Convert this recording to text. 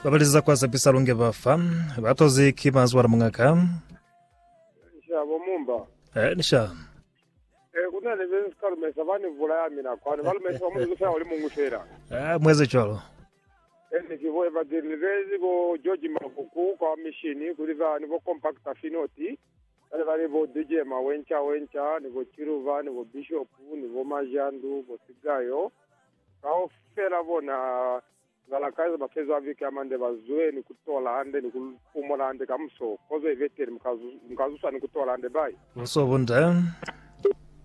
babaliza kwa zapisa lunge bafa batozi kimazwara mungaka Shabo mumba. nisha Kuna ne benzi kalume sabani vula ya mina kwani balume sabamu zufaya wali mungu shera. mweze cholo Ni kivo evangelizezi bo George Mabuku kwa mishini kuliva nivo compact afinoti. Ale bali bo DJ wencha nivo Chiruva nivo Bishop nivo Majandu bo Sigayo. Kao fera bona ngalakaza bafezo avike amande bazwe ni kutola ande ni kupumula ande kamso kozo iveteri mkazusa ni kutola ande bai so bunda